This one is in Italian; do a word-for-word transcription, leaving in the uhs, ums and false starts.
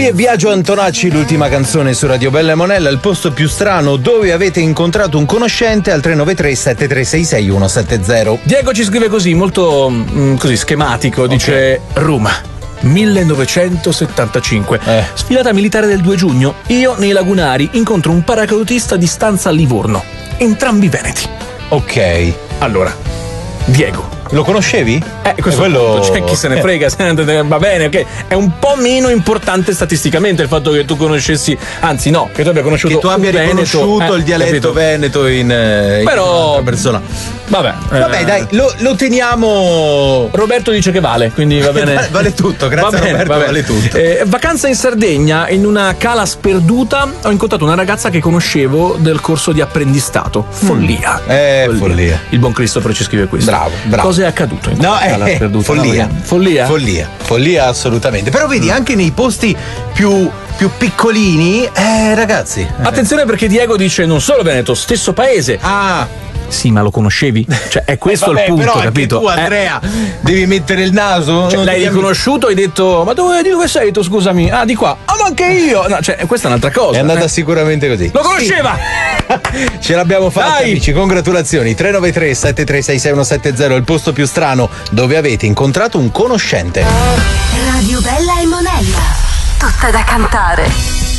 Lui è Biagio Antonacci, l'ultima canzone su Radio Bella e Monella, il posto più strano dove avete incontrato un conoscente al tre nove tre sette tre sei sei uno sette zero. Diego ci scrive così, molto mh, così schematico, okay. Dice Roma. millenovecentosettantacinque eh. Sfilata militare del due giugno. Io nei lagunari incontro un paracadutista di stanza a Livorno, entrambi veneti. Ok, allora Diego, lo conoscevi? Eh, questo quello... C'è chi se ne frega, va bene, ok. È un po' meno importante statisticamente il fatto che tu conoscessi, anzi no, che tu abbia conosciuto che tu abbia riconosciuto Veneto, il eh, dialetto capito? veneto in, in però persona. Vabbè, vabbè eh... dai, lo, lo teniamo. Roberto dice che vale, quindi va bene. Vale tutto, grazie va bene, Roberto, va bene. vale tutto. Eh, vacanza in Sardegna, in una cala sperduta, ho incontrato una ragazza che conoscevo del corso di apprendistato. Follia. Mm. Eh, follia. follia. Il buon Cristoforo ci scrive questo. Bravo, bravo. Cosa è accaduto in no, cala eh, sperduta? Follia. No, follia. Follia. Follia assolutamente. Però vedi, anche nei posti più più piccolini, eh ragazzi. Attenzione perché Diego dice non solo Veneto, stesso paese. Ah. Sì, ma lo conoscevi? Cioè, è questo eh vabbè, il punto, però capito? Tu, Andrea, eh. devi mettere il naso. Cioè, l'hai riconosciuto e hai detto, ma dove, di dove sei tu, scusami? Ah, di qua. Ah, ma anche io. No, cioè, questa è un'altra cosa. È andata eh. sicuramente così. Lo conosceva! Sì. Ce l'abbiamo fatta, Dai. Amici, congratulazioni. tre nove tre sette tre sei sei uno sette zero, il posto più strano dove avete incontrato un conoscente. Radio Bella e Monella. Tutta da cantare.